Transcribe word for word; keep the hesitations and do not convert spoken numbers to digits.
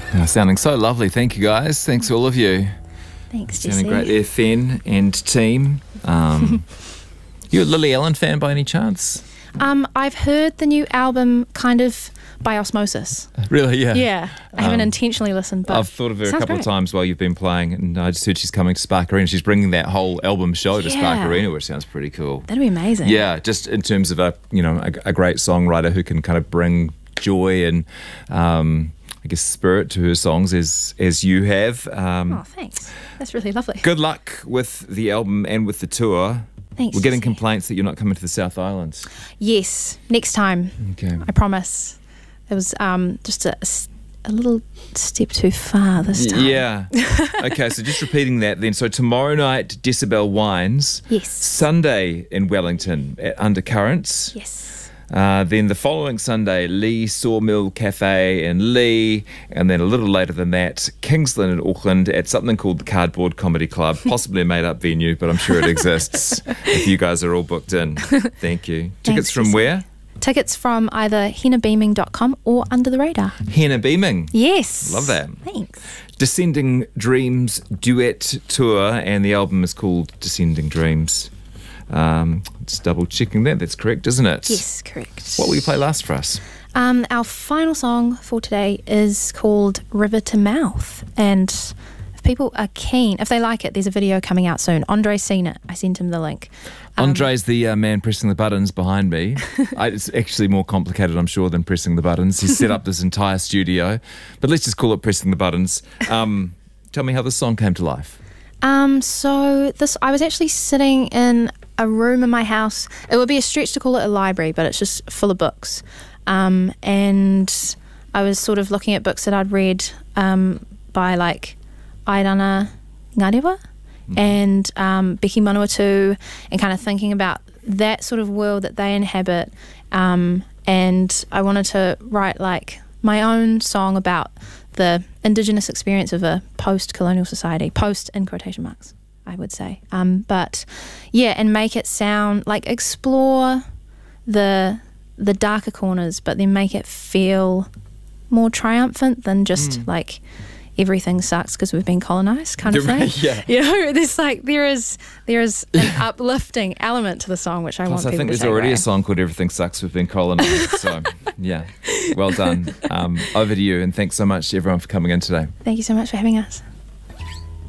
Oh, sounding so lovely. Thank you, guys. Thanks to all of you. Thanks, Jesse. Sounding great there, Fen and team. Um, you a Lily Allen fan by any chance? Um, I've heard the new album kind of by osmosis. Really? Yeah. Yeah. I haven't Um, intentionally listened, but I've thought of her a sounds couple great. of times while you've been playing, and I just heard she's coming to Spark Arena. She's bringing that whole album show to Spark Yeah. Arena, which sounds pretty cool. That'd be amazing. Yeah, just in terms of a you know a, a great songwriter who can kind of bring joy and um, I guess spirit to her songs as as you have. Um, Oh, thanks. That's really lovely. Good luck with the album and with the tour. Thanks. We're getting Jesse. complaints that you're not coming to the South Island. Yes, next time. Okay. I promise. It was um, just a, a little step too far this time. Yeah. Okay, so just repeating that then. So tomorrow night, Decibel Wines. Yes. Sunday in Wellington at Undercurrents. Yes. Uh, then the following Sunday, Lee Sawmill Cafe in Lee, and then a little later than that, Kingsland in Auckland at something called the Cardboard Comedy Club, possibly a made-up venue, but I'm sure it exists if you guys are all booked in. Thank you. Tickets Thanks, from Jesse. where? Tickets from either henna beaming dot com or Under the Radar. Henna Beaming. Yes. Love that. Thanks. Descending Dreams duet tour, and the album is called Descending Dreams. Um, just double checking that. That's correct, isn't it? Yes, correct. What will you play last for us? Um, our final song for today is called River to Mouth, and if people are keen, if they like it, there's a video coming out soon. Andre's seen it. I sent him the link. Um, Andre's the uh, man pressing the buttons behind me. I, it's actually more complicated, I'm sure, than pressing the buttons. He's set up this entire studio, but let's just call it pressing the buttons. Um, tell me how this song came to life. Um, so this, I was actually sitting in a room in my house. It would be a stretch to call it a library, but it's just full of books. Um, and I was sort of looking at books that I'd read um, by like Airana Ngarewa mm. and um, Becky Manawatu, and kind of thinking about that sort of world that they inhabit. Um, and I wanted to write like my own song about the Indigenous experience of a post-colonial society, post in quotation marks, I would say. Um, but yeah, and make it sound like explore the the darker corners, but then make it feel more triumphant than just mm. like everything sucks because we've been colonized kind of thing. Yeah. You know, there's like there is there is an uplifting element to the song which I Plus, want I people think to there's take already away. a song called Everything Sucks, We've Been Colonized. So yeah, well done. Um, over to you, and thanks so much to everyone for coming in today. Thank you so much for having us.